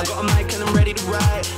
Got a mic and I'm ready to ride.